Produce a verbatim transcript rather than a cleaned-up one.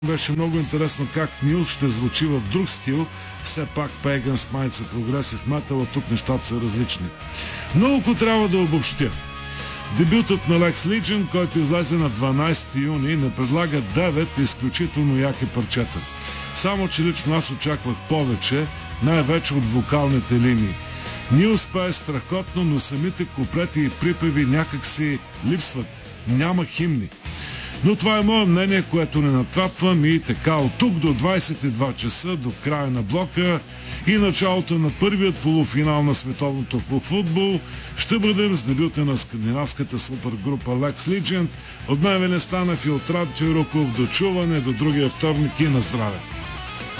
Беше много интересно как Нил ще звучи в друг стил. Все пак Pagans майца прогресив метал, а тук нещата са различни. Но ако трябва да обобщя, дебютът на Lex Legion, който излезе на дванайсети юни, не предлага девет изключително яки парчета. Само че лично аз очаквах повече, най-вече от вокалните линии. Нил спее страхотно, но самите куплети и припеви някак си липсват. Няма химни. Но това е мое мнение, което не натрапвам, и така от тук до двайсет и два часа, до края на блока и началото на първият полуфинал на световното футбол, ще бъдем с дебюта на скандинавската супергрупа Lex Legion. От мен ви не стана и от Радио Роков. До чуване, до другия вторник и на здраве!